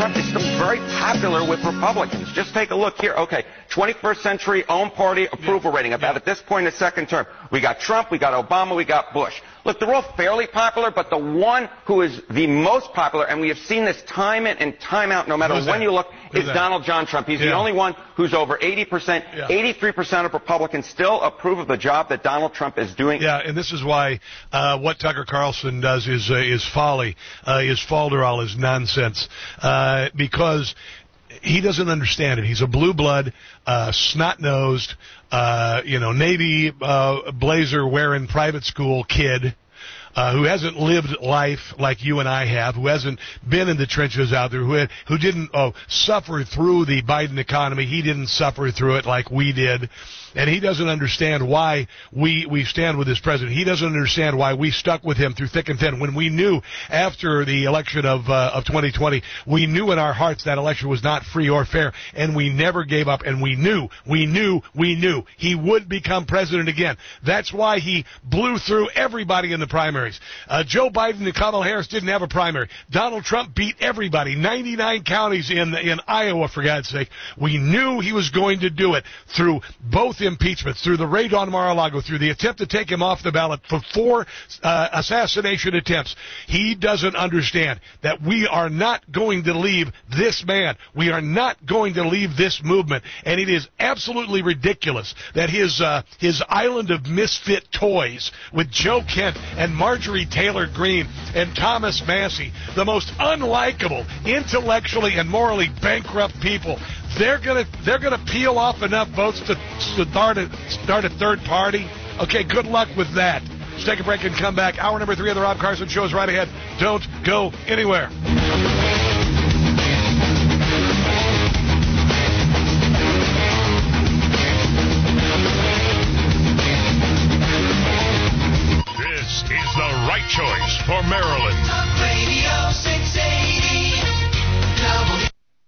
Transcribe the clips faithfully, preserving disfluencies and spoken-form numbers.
Trump is still very popular with Republicans. Just take a look here. Okay, twenty-first century own party approval yeah. rating about yeah. at this point in the second term. We got Trump, we got Obama, we got Bush. Look, they're all fairly popular, but the one who is the most popular, and we have seen this time in and time out, no matter Who's when that? you look, Who's is that? Donald John Trump. He's yeah. the only one who's over eighty percent. Yeah. eighty-three percent of Republicans still approve of the job that Donald Trump is doing. Yeah, and this is why uh, what Tucker Carlson does is uh, is folly, uh, is falderall, is nonsense, uh, because he doesn't understand it. He's a blue blood, uh, snot-nosed, uh, you know, Navy uh, blazer wearing private school kid. Uh, who hasn't lived life like you and I have, who hasn't been in the trenches out there, who had, who didn't oh, suffer through the Biden economy. He didn't suffer through it like we did. And he doesn't understand why we, we stand with this president. He doesn't understand why we stuck with him through thick and thin. When we knew after the election of uh, of twenty twenty, we knew in our hearts that election was not free or fair, and we never gave up, and we knew, we knew, we knew he would become president again. That's why he blew through everybody in the primaries. Uh, Joe Biden and Kamala Harris didn't have a primary. Donald Trump beat everybody, ninety-nine counties in in Iowa, for God's sake. We knew he was going to do it through both impeachments, through the raid on Mar-a-Lago, through the attempt to take him off the ballot for four uh, assassination attempts. He doesn't understand that we are not going to leave this man. We are not going to leave this movement. And it is absolutely ridiculous that his uh, his island of misfit toys with Joe Kent and Marjorie Taylor Greene and Thomas Massey, the most unlikable, intellectually and morally bankrupt people, They're gonna they're gonna peel off enough votes to start a start a third party. Okay, good luck with that. Let's take a break and come back. Hour number three of the Rob Carson Show is right ahead. Don't go anywhere. This is the right choice for Maryland. Talk Radio six eighty. Double.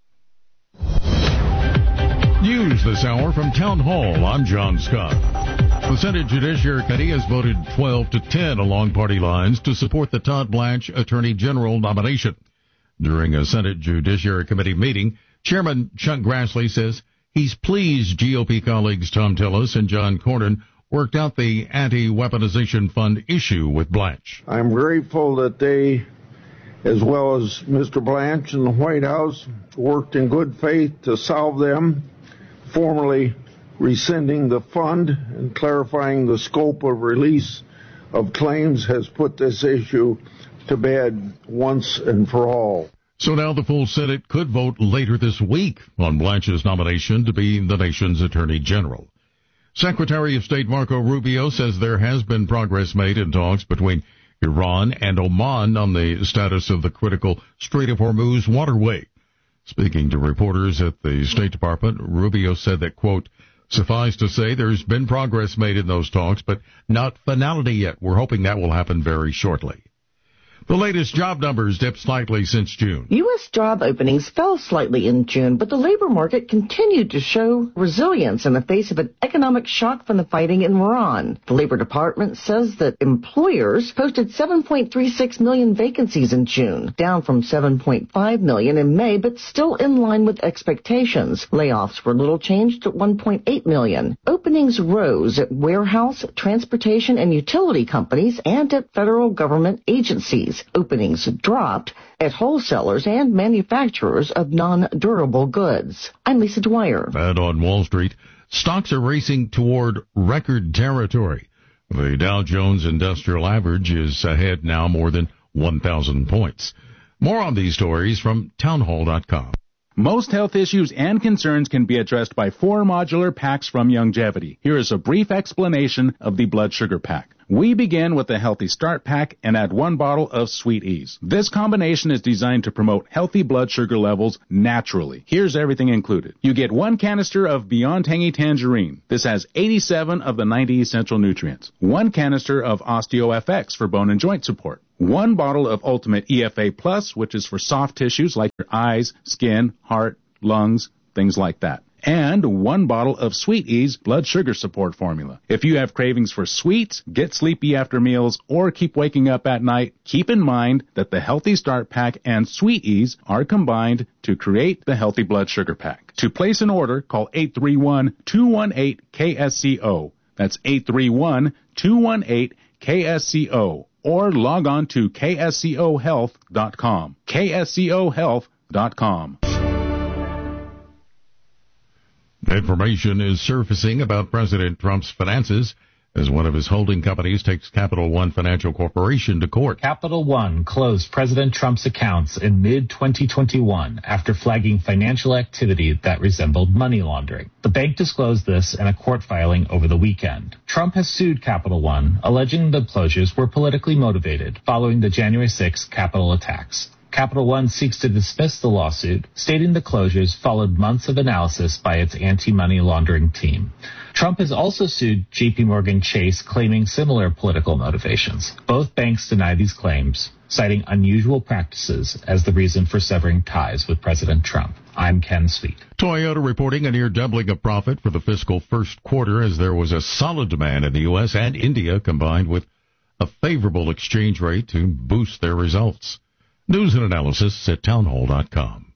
News this hour from Town Hall. I'm John Scott. The Senate Judiciary Committee has voted twelve to ten along party lines to support the Todd Blanche Attorney General nomination. During a Senate Judiciary Committee meeting, Chairman Chuck Grassley says he's pleased G O P colleagues Tom Tillis and John Cornyn worked out the anti-weaponization fund issue with Blanche. I'm grateful that they, as well as Mister Blanche and the White House, worked in good faith to solve them, formally rescinding the fund and clarifying the scope of release of claims has put this issue to bed once and for all. So now the full Senate could vote later this week on Blanche's nomination to be the nation's Attorney General. Secretary of State Marco Rubio says there has been progress made in talks between Iran and Oman on the status of the critical Strait of Hormuz waterway. Speaking to reporters at the State Department, Rubio said that, quote, suffice to say there's been progress made in those talks, but not finality yet. We're hoping that will happen very shortly. The latest job numbers dipped slightly since June. U S job openings fell slightly in June, but the labor market continued to show resilience in the face of an economic shock from the fighting in Iran. The Labor Department says that employers posted seven point three six million vacancies in June, down from seven point five million in May, but still in line with expectations. Layoffs were little changed at one point eight million. Openings rose at warehouse, transportation, and utility companies and at federal government agencies. Openings dropped at wholesalers and manufacturers of non-durable goods. I'm Lisa Dwyer. And on Wall Street, stocks are racing toward record territory. The Dow Jones Industrial Average is ahead now more than one thousand points. More on these stories from townhall dot com. Most health issues and concerns can be addressed by four modular packs from Youngevity. Here is a brief explanation of the blood sugar pack. We begin with the Healthy Start Pack and add one bottle of Sweet Ease. This combination is designed to promote healthy blood sugar levels naturally. Here's everything included. You get one canister of Beyond Tangy Tangerine. This has eighty-seven of the ninety essential nutrients. One canister of OsteoFX for bone and joint support. One bottle of Ultimate E F A Plus, which is for soft tissues like your eyes, skin, heart, lungs, things like that. and one bottle of Sweet Ease blood sugar support formula. If you have cravings for sweets, get sleepy after meals, or keep waking up at night, keep in mind that the Healthy Start Pack and Sweet Ease are combined to create the Healthy Blood Sugar Pack. To place an order, call eight three one, two one eight, K S C O. That's eight three one, two one eight, K S C O. Or log on to K S C O health dot com. K S C O health dot com. Information is surfacing about President Trump's finances as one of his holding companies takes Capital One Financial Corporation to court. Capital One closed President Trump's accounts in mid twenty twenty-one after flagging financial activity that resembled money laundering. The bank disclosed this in a court filing over the weekend. Trump has sued Capital One, alleging the closures were politically motivated following the January sixth Capitol attacks. Capital One seeks to dismiss the lawsuit, stating the closures followed months of analysis by its anti-money laundering team. Trump has also sued J P Morgan Chase, claiming similar political motivations. Both banks deny these claims, citing unusual practices as the reason for severing ties with President Trump. I'm Ken Sweet. Toyota reporting a near doubling of profit for the fiscal first quarter as there was a solid demand in the U S and India combined with a favorable exchange rate to boost their results. News and analysis at townhall dot com.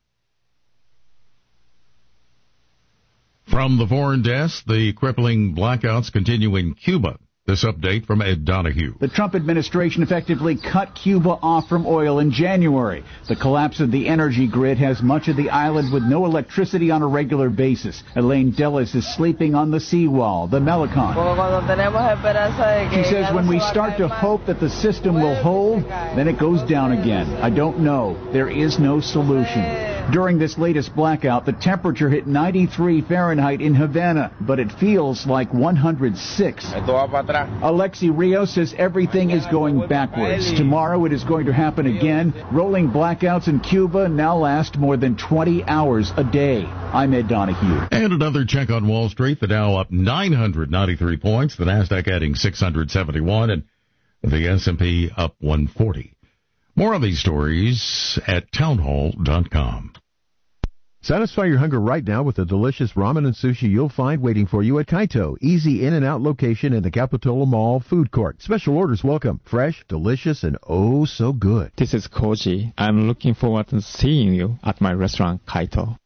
From the foreign desk, the crippling blackouts continue in Cuba. This update from Ed Donahue. The Trump administration effectively cut Cuba off from oil in January. The collapse of the energy grid has much of the island with no electricity on a regular basis. Elaine Dellis is sleeping on the seawall, the Melicon. She says when we start to hope that the system will hold, then it goes down again. I don't know. There is no solution. During this latest blackout, the temperature hit ninety-three Fahrenheit in Havana, but it feels like one hundred six. Alexi Rios says everything is going backwards. Tomorrow it is going to happen again. Rolling blackouts in Cuba now last more than twenty hours a day. I'm Ed Donahue. And another check on Wall Street. The Dow up nine hundred ninety-three points. The Nasdaq adding six hundred seventy-one, and the S and P up one forty. More of these stories at townhall dot com. Satisfy your hunger right now with the delicious ramen and sushi you'll find waiting for you at Kaito. Easy in and out location in the Capitola Mall food court. Special orders welcome. Fresh, delicious, and oh so good. This is Koji. I'm looking forward to seeing you at my restaurant, Kaito.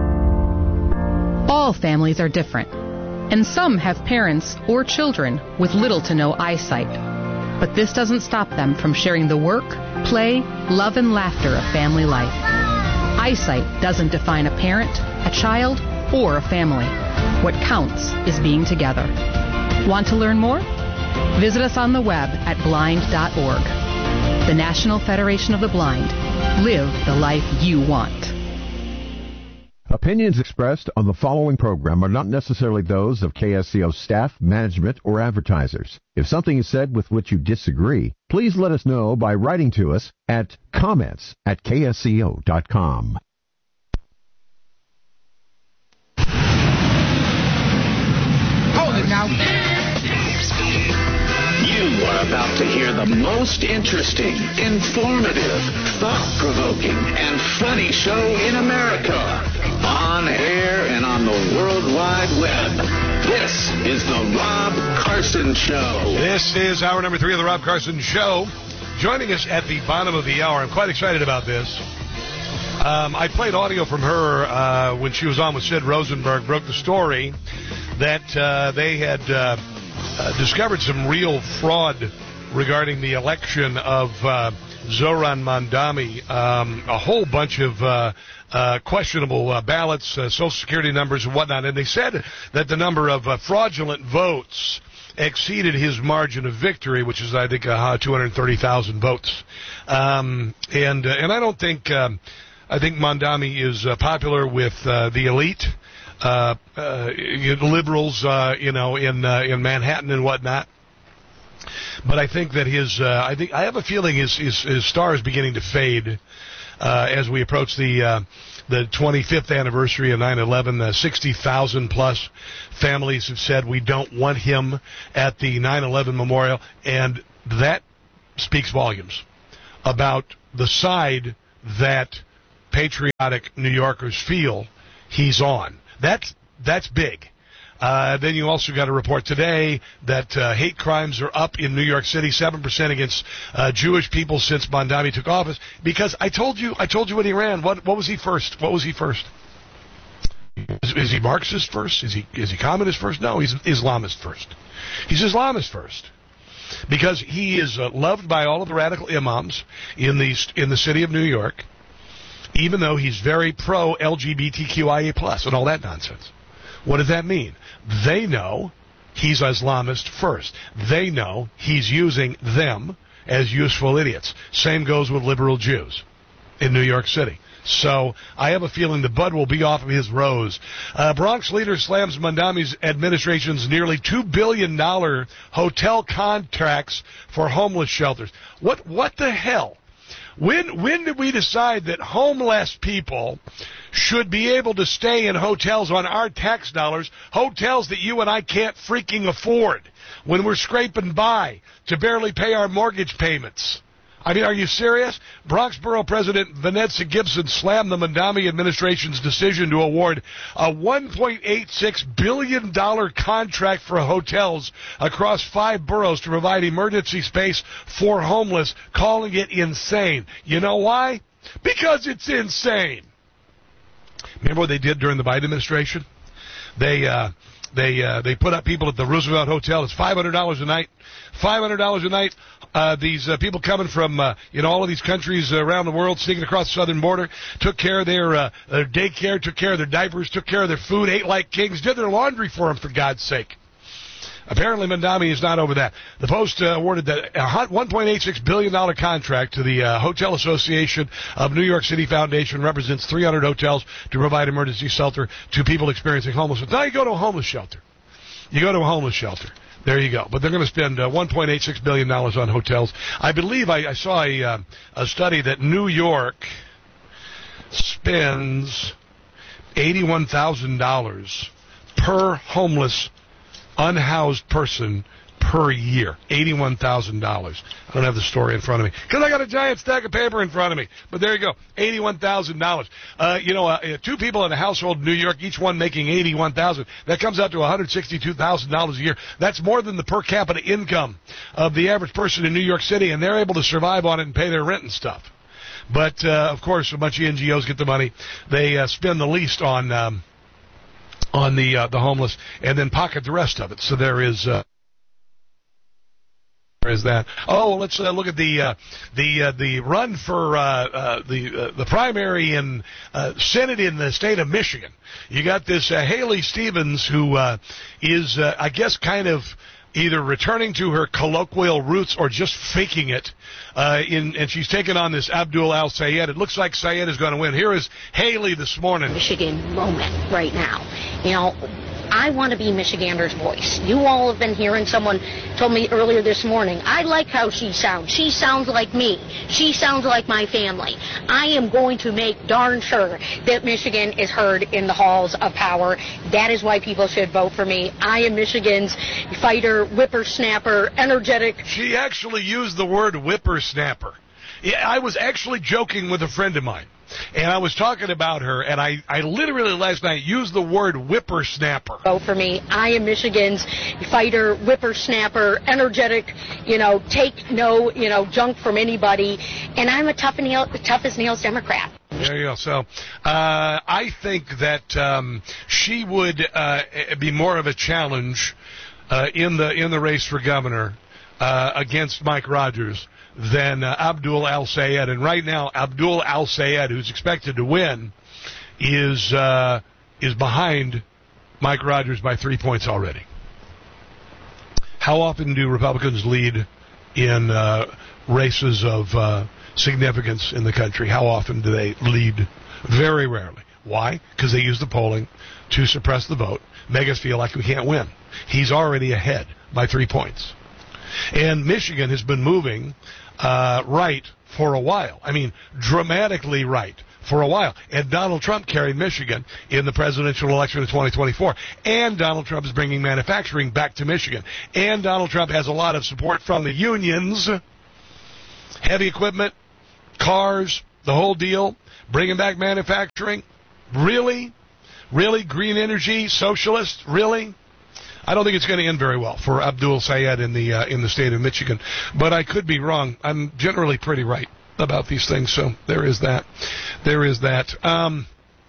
All families are different, and some have parents or children with little to no eyesight. But this doesn't stop them from sharing the work, play, love, and laughter of family life. Eyesight doesn't define a parent, a child, or a family. What counts is being together. Want to learn more? Visit us on the web at blind dot org. The National Federation of the Blind. Live the life you want. Opinions expressed on the following program are not necessarily those of K S C O staff, management, or advertisers. If something is said with which you disagree, please let us know by writing to us at comments at K S C O dot com. Hold it now. You are about to hear the most interesting, informative, thought-provoking, and funny show in America. On air and on the World Wide Web. This is the Rob Carson Show. This is hour number three of the Rob Carson Show. Joining us at the bottom of the hour, I'm quite excited about this. Um, I played audio from her uh, when she was on with Sid Rosenberg, broke the story that uh, they had uh, uh, discovered some real fraud regarding the election of uh, Zoran Mandami, um, a whole bunch of uh, uh, questionable uh, ballots, uh, Social Security numbers and whatnot, and they said that the number of uh, fraudulent votes exceeded his margin of victory, which is, I think, uh, two hundred thirty thousand votes. Um, and uh, and I don't think um, I think Mandami is uh, popular with uh, the elite, uh, uh, liberals, uh, you know, in uh, in Manhattan and whatnot. But I think that his, uh, I think I have a feeling his his, his star is beginning to fade uh, as we approach the uh, the twenty-fifth anniversary of nine eleven. Uh, sixty thousand plus families have said we don't want him at the nine eleven memorial, and that speaks volumes about the side that patriotic New Yorkers feel he's on. That's that's big. Uh, then you also got a report today that uh, hate crimes are up in New York City, seven percent against uh, Jewish people since Mondami took office. Because I told you, I told you when he ran, what, what was he first? What was he first? Is, is he Marxist first? Is he is he communist first? No, he's Islamist first. He's Islamist first. Because he is uh, loved by all of the radical imams in the, in the city of New York, even though he's very pro-L G B T Q I A plus and all that nonsense. What does that mean? They know he's Islamist first. They know he's using them as useful idiots. Same goes with liberal Jews in New York City. So I have a feeling the bud will be off of his rose. Uh, Bronx leader slams Mondami's administration's nearly two billion dollars hotel contracts for homeless shelters. What, what the hell? When when did we decide that homeless people should be able to stay in hotels on our tax dollars, hotels that you and I can't freaking afford when we're scraping by to barely pay our mortgage payments? I mean, are you serious? Bronx Borough President Vanessa Gibson slammed the Mondami administration's decision to award a one point eight six billion dollars contract for hotels across five boroughs to provide emergency space for homeless, calling it insane. You know why? Because it's insane. Remember what they did during the Biden administration? They uh, they uh, they put up people at the Roosevelt Hotel. It's five hundred dollars a night. five hundred dollars a night. Uh, these uh, people coming from uh, you know all of these countries around the world, sneaking across the southern border, took care of their, uh, their daycare, took care of their diapers, took care of their food, ate like kings, did their laundry for them, for God's sake. Apparently, Mondami is not over that. The Post uh, awarded that one point eight six billion dollars contract to the uh, Hotel Association of New York City Foundation, represents three hundred hotels to provide emergency shelter to people experiencing homelessness. Now you go to a homeless shelter. You go to a homeless shelter. There you go. But they're going to spend uh, one point eight six billion dollars on hotels. I believe I, I saw a, uh, a study that New York spends eighty-one thousand dollars per homeless, unhoused person per year. eighty-one thousand dollars. I don't have the story in front of me because I got a giant stack of paper in front of me. But there you go, eighty-one thousand dollars. Uh, you know, uh, two people in a household in New York, each one making eighty-one thousand dollars. That comes out to one hundred sixty-two thousand dollars a year. That's more than the per capita income of the average person in New York City, and they're able to survive on it and pay their rent and stuff. But, uh, of course, a bunch of N G Os get the money. They uh, spend the least on um, on the uh, the homeless and then pocket the rest of it. So there is... Uh, Is that? Oh, let's uh, look at the uh, the uh, the run for uh, uh, the uh, the primary in uh, Senate in the state of Michigan. You got this uh, Haley Stevens, who uh, is, uh, I guess, kind of either returning to her colloquial roots or just faking it. Uh, in and she's taken on this Abdul Al-Sayed. It looks like Sayed is going to win. Here is Haley this morning. Michigan moment right now. You know, I want to be Michiganders' voice. You all have been hearing, someone told me earlier this morning, I like how she sounds. She sounds like me. She sounds like my family. I am going to make darn sure that Michigan is heard in the halls of power. That is why people should vote for me. I am Michigan's fighter, whippersnapper, energetic. She actually used the word whippersnapper. Yeah, I was actually joking with a friend of mine. And I was talking about her, and I, I literally last night used the word whippersnapper. Vote for me. I am Michigan's fighter, whippersnapper, energetic, you know, take no, you know, junk from anybody. And I'm a tough, nail, tough as nails Democrat. There you go. So uh, I think that um, she would uh, be more of a challenge uh, in the in the race for governor uh, against Mike Rogers than uh, Abdul Al-Sayed. And right now, Abdul Al-Sayed, who's expected to win, is uh, is behind Mike Rogers by three points already. How often do Republicans lead in uh, races of uh, significance in the country? How often do they lead? Very rarely. Why? Because they use the polling to suppress the vote, make us feel like we can't win. He's already ahead by three points. And Michigan has been moving uh, right for a while. I mean, dramatically right for a while. And Donald Trump carried Michigan in the presidential election of twenty twenty-four. And Donald Trump is bringing manufacturing back to Michigan. And Donald Trump has a lot of support from the unions, heavy equipment, cars, the whole deal, bringing back manufacturing. Really? Really? Green energy, socialist? Really? I don't think it's going to end very well for Abdul Sayed in the uh, in the state of Michigan. But I could be wrong. I'm generally pretty right about these things, so there is that. There is that. Um,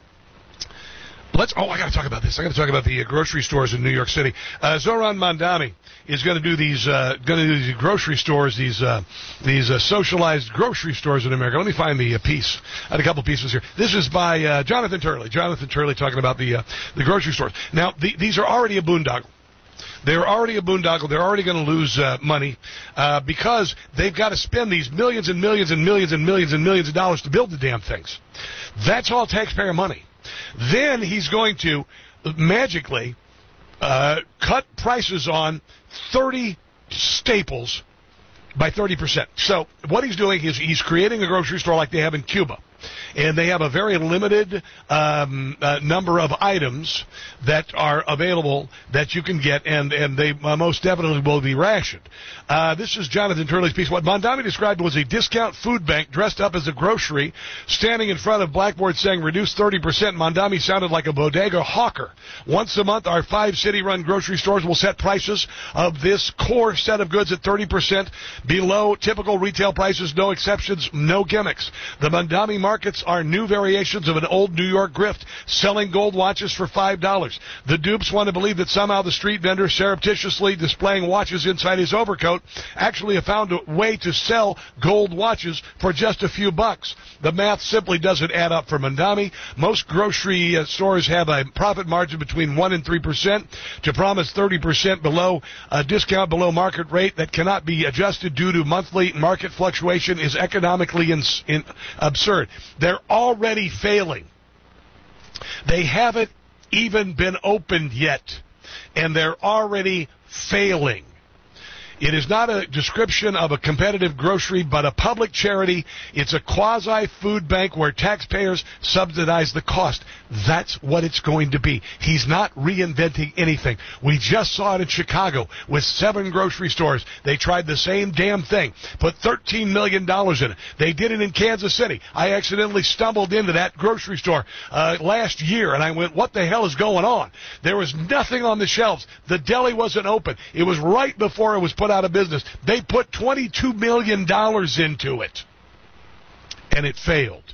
let's. Oh, I got to talk about this. I got to talk about the uh, grocery stores in New York City. Uh, Zohran Mandami is going to do these. Uh, going to do these grocery stores. These uh, these uh, socialized grocery stores in America. Let me find the uh, piece. I had a couple pieces here. This is by uh, Jonathan Turley. Jonathan Turley talking about the uh, the grocery stores. Now, the, these are already a boondoggle. They're already a boondoggle. They're already going to lose uh, money uh, because they've got to spend these millions and millions and millions and millions and millions of dollars to build the damn things. That's all taxpayer money. Then he's going to magically uh, cut prices on thirty staples by thirty percent. So what he's doing is he's creating a grocery store like they have in Cuba. And they have a very limited um, uh, number of items that are available that you can get, and, and they uh, most definitely will be rationed. Uh, this is Jonathan Turley's piece. What Mondami described was a discount food bank dressed up as a grocery, standing in front of blackboards saying reduce thirty percent. Mondami sounded like a bodega hawker. Once a month, our five city-run grocery stores will set prices of this core set of goods at thirty percent below typical retail prices, no exceptions, no gimmicks. The Mondami markets are new variations of an old New York grift, selling gold watches for five dollars. The dupes want to believe that somehow the street vendor surreptitiously displaying watches inside his overcoat actually have found a way to sell gold watches for just a few bucks. The math simply doesn't add up for Mondami. Most grocery uh, stores have a profit margin between one and three percent. To promise thirty percent below a discount below market rate that cannot be adjusted due to monthly market fluctuation is economically in, in, absurd. They're already failing. They haven't even been opened yet, and they're already failing. It is not a description of a competitive grocery, but a public charity. It's a quasi-food bank where taxpayers subsidize the cost. That's what it's going to be. He's not reinventing anything. We just saw it in Chicago with seven grocery stores. They tried the same damn thing, put thirteen million dollars in it. They did it in Kansas City. I accidentally stumbled into that grocery store uh, last year, and I went, what the hell is going on? There was nothing on the shelves. The deli wasn't open. It was right before it was put out of business. They put twenty-two million dollars into it, and it failed.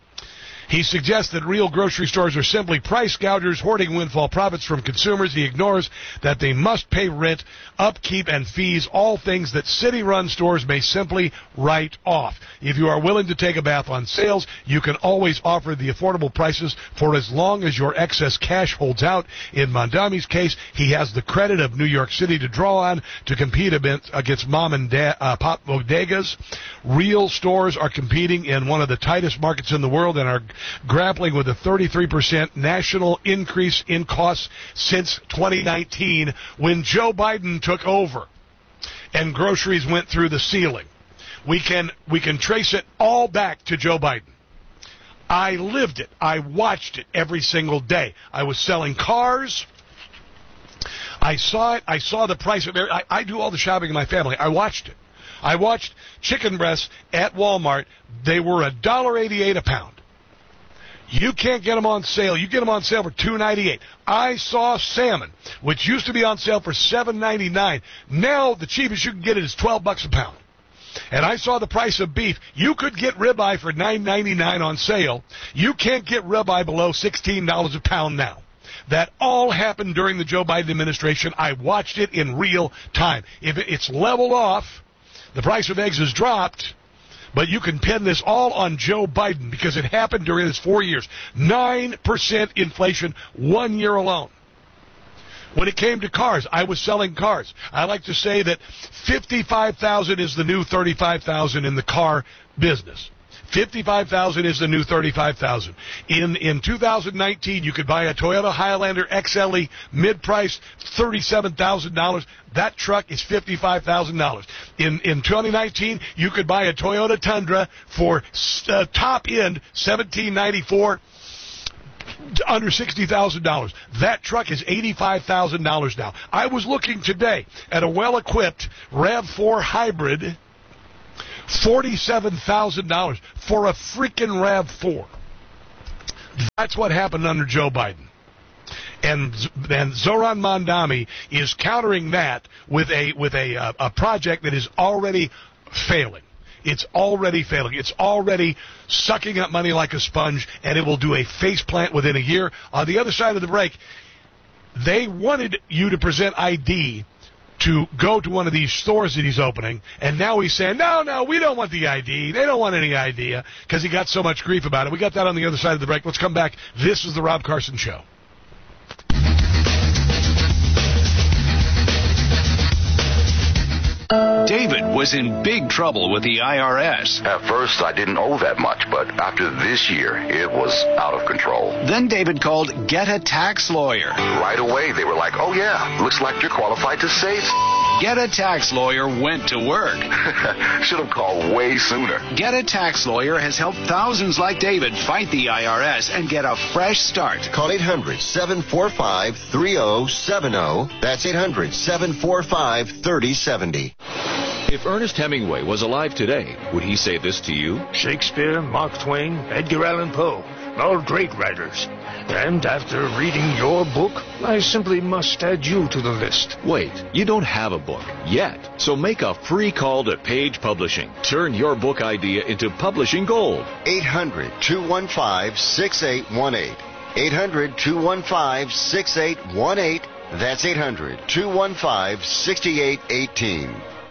He suggests that real grocery stores are simply price gougers hoarding windfall profits from consumers. He ignores that they must pay rent, upkeep, and fees, all things that city-run stores may simply write off. If you are willing to take a bath on sales, you can always offer the affordable prices for as long as your excess cash holds out. In Mondami's case, he has the credit of New York City to draw on to compete against mom and da- uh, pop bodegas. Real stores are competing in one of the tightest markets in the world and are grappling with a thirty-three percent national increase in costs since twenty nineteen when Joe Biden took over and groceries went through the ceiling. We can we can trace it all back to Joe Biden. I lived it. I watched it every single day. I was selling cars. I saw it. I saw the price of it. I, I do all the shopping in my family. I watched it. I watched chicken breasts at Walmart. They were one dollar eighty-eight a pound. You can't get them on sale. You get them on sale for two ninety-eight. I saw salmon, which used to be on sale for seven ninety-nine. Now the cheapest you can get it is twelve bucks a pound. And I saw the price of beef. You could get ribeye for nine ninety-nine on sale. You can't get ribeye below sixteen dollars a pound now. That all happened during the Joe Biden administration. I watched it in real time. If it's leveled off, the price of eggs has dropped. But you can pin this all on Joe Biden because it happened during his four years. nine percent inflation one year alone. When it came to cars, I was selling cars. I like to say that fifty-five thousand is the new thirty-five thousand in the car business. fifty-five thousand is the new thirty-five thousand. In in two thousand nineteen, you could buy a Toyota Highlander X L E mid-price, thirty-seven thousand dollars. That truck is fifty-five thousand dollars. In in twenty nineteen, you could buy a Toyota Tundra for uh, top-end seventeen ninety-four, under sixty thousand dollars. That truck is eighty-five thousand dollars now. I was looking today at a well-equipped RAV four hybrid, forty-seven thousand dollars for a freaking RAV four. That's what happened under Joe Biden. and and Zoran Mondami is countering that with a with a uh, a project that is already failing. It's already failing. It's already sucking up money like a sponge, and it will do a face plant within a year. On the other side of the break, they wanted you to present I D to go to one of these stores that he's opening, and now he's saying, no, no, we don't want the I D. They don't want any idea because he got so much grief about it. We got that on the other side of the break. Let's come back. This is the Rob Carson Show. David was in big trouble with the I R S. At first, I didn't owe that much, but after this year, it was out of control. Then David called Get a Tax Lawyer. Right away, they were like, oh, yeah, looks like you're qualified to save. Get a Tax Lawyer went to work. Should have called way sooner. Get a Tax Lawyer has helped thousands like David fight the I R S and get a fresh start. Call eight hundred, seven four five, three oh seven oh. That's eight hundred, seven four five, three oh seven oh. If Ernest Hemingway was alive today, would he say this to you? Shakespeare, Mark Twain, Edgar Allan Poe, all great writers. And after reading your book, I simply must add you to the list. Wait, you don't have a book yet. So make a free call to Page Publishing. Turn your book idea into publishing gold. eight hundred, two one five, six eight one eight. eight hundred, two one five, six eight one eight. That's eight hundred, two one five, six eight one eight.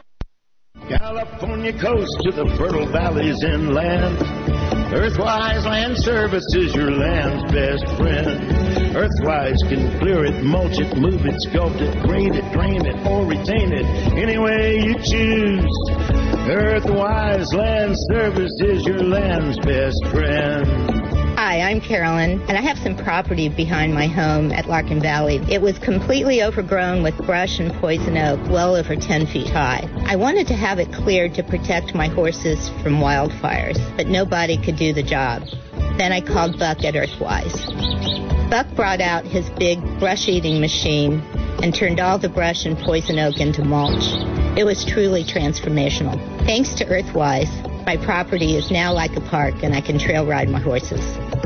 California coast to the fertile valleys inland. Earthwise Land Services, your land's best friend. Earthwise can clear it, mulch it, move it, sculpt it, green it, drain it, or retain it, any way you choose. Earthwise Land Services, your land's best friend. Hi, I'm Carolyn, and I have some property behind my home at Larkin Valley. It was completely overgrown with brush and poison oak, well over ten feet high. I wanted to have it cleared to protect my horses from wildfires, but nobody could do the job. Then I called Buck at Earthwise. Buck brought out his big brush-eating machine and turned all the brush and poison oak into mulch. It was truly transformational. Thanks to Earthwise, my property is now like a park, and I can trail ride my horses.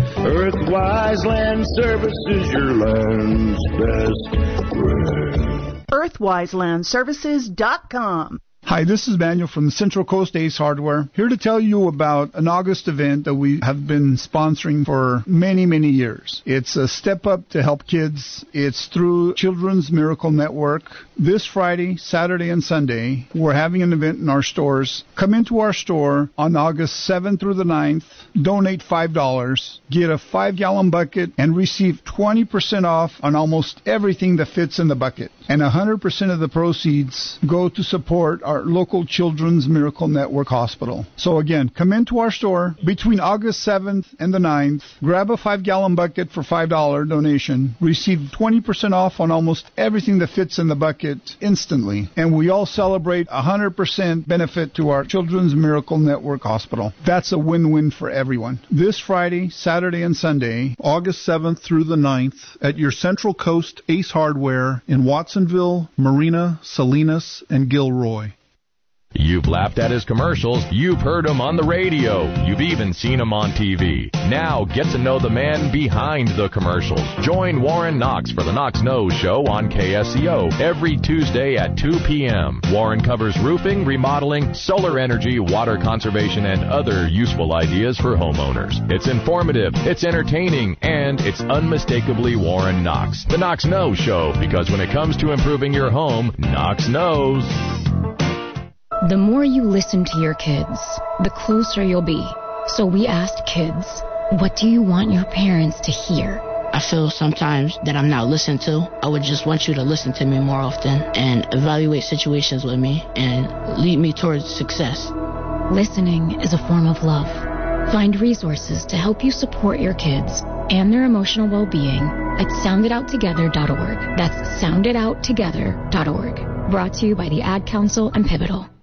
Earthwise Land Services, your land's best friend. Earthwise Land Services dot com. Hi, this is Manuel from Central Coast Ace Hardware, here to tell you about an August event that we have been sponsoring for many, many years. It's a step up to help kids. It's through Children's Miracle Network. This Friday, Saturday, and Sunday, we're having an event in our stores. Come into our store on August seventh through the ninth, donate five dollars, get a five-gallon bucket, and receive twenty percent off on almost everything that fits in the bucket. And one hundred percent of the proceeds go to support our local Children's Miracle Network hospital. So again, come into our store between August seventh and the ninth, grab a five-gallon bucket for five dollars donation, receive twenty percent off on almost everything that fits in the bucket instantly, and we all celebrate one hundred percent benefit to our Children's Miracle Network hospital. That's a win-win for everyone. This Friday, Saturday, and Sunday, August seventh through the ninth, at your Central Coast Ace Hardware in Watsonville, Marina, Salinas, and Gilroy. You've laughed at his commercials. You've heard him on the radio. You've even seen him on T V. Now get to know the man behind the commercials. Join Warren Knox for the Knox Knows Show on K S C O every Tuesday at two p.m. Warren covers roofing, remodeling, solar energy, water conservation, and other useful ideas for homeowners. It's informative, it's entertaining, and it's unmistakably Warren Knox. The Knox Knows Show, because when it comes to improving your home, Knox knows. The more you listen to your kids, the closer you'll be. So we asked kids, what do you want your parents to hear? I feel sometimes that I'm not listened to. I would just want you to listen to me more often and evaluate situations with me and lead me towards success. Listening is a form of love. Find resources to help you support your kids and their emotional well-being at sound it out together dot org. That's sound it out together dot org. Brought to you by the Ad Council and Pivotal.